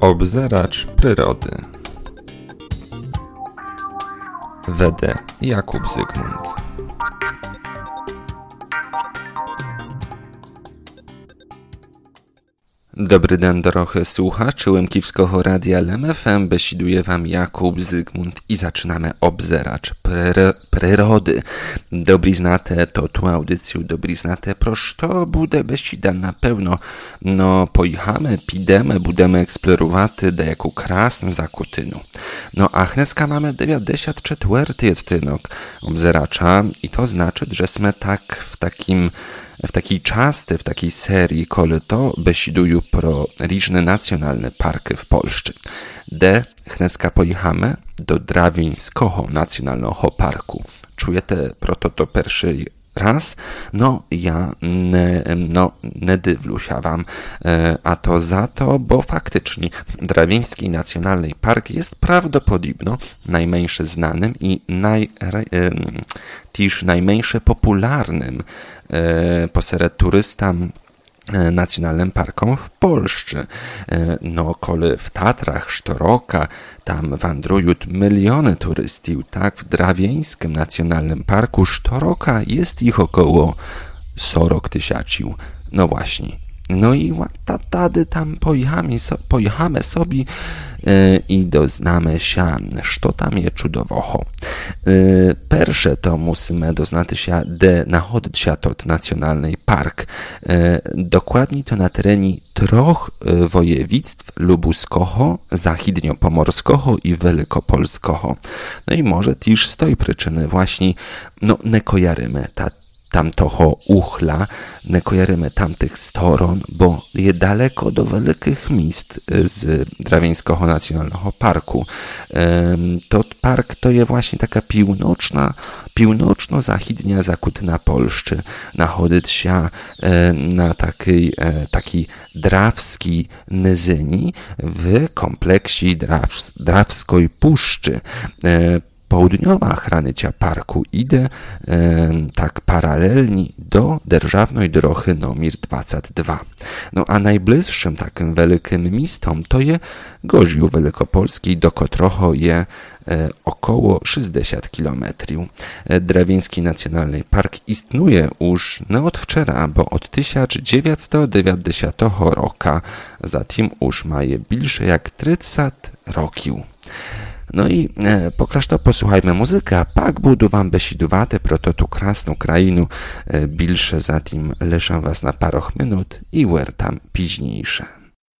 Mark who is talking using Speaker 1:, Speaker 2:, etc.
Speaker 1: Obzeracz przyrody. W.D. Jakub Zygmunt. Dobry den, drogie słuchacze Łemkiwskiego Radia LEM FM, besiduje wam Jakub Zygmunt i zaczynamy Obzeracz przyrody. Dobry znate to tu audycję, dobry znate proż to bude besida na pewno. No pojechamy, pidemy, budemy eksplorowaty dejaku krasną zakutynu. No a dneska mamy 94 odtynek Obzeracza i to znaczy, że sme tak w takiej częsty, w takiej serii, kole to besiduju pro różne nacjonalne parky w Polsce. Dneska pojechamy do Drawieńskiego Nacjonalnego Parku. Czujecie proto to pierwszy raz? No ja nie dywlusia wam, a to za to, bo faktycznie Drawieński Nacjonalny Park jest prawdopodobno najmniejszy znanym i też najmniejszy popularnym poserед turystam nacjonalnym parkom w Polsce. No, kole w Tatrach, Sztoroka, tam wandrują miliony turystów, tak? W Drawieńskim Nacjonalnym Parku Sztoroka jest ich około 40 tysięcy. No właśnie. No i tady tam pojechamy sobie i doznamy się, co tam jest cudowocho. Pierwsze to musimy doznać się, gdzie nachodzić się tot nacjonalny park. Dokładnie to na terenie 3 województw: lubuskiego, zachodniopomorskiego i wielkopolskiego. No i może też z tej przyczyny właśnie nie kojarzymy tamtoho uchla, nie kojarzymy tamtych stron, bo je daleko do wielkich miast z Drawieńskiego Nacjonalnego Parku. To park to jest właśnie taka północno-zachodnia zakutyna Polszczy. Nachodzić się na takiej drawskiej nizyni w kompleksie Drawskiej Puszczy. Południowa granica parku idzie tak paralelnie do державnej drogi numer 22. No a najbliższym takim wielkim miastem to jest Gorzów Wielkopolski, do którego jest około 60 km. Drawieński Nacjonalny Park istnieje już nie od wczoraj, bo od 1990 roku. Zatem już ma je bliżej jak 30 roków. No i poklaż to posłuchajmy muzykę, a pak budu wam besidowate proto tu krasną krainu, bilsze zatim leżę was na paroch minut i wer tam późniejsze.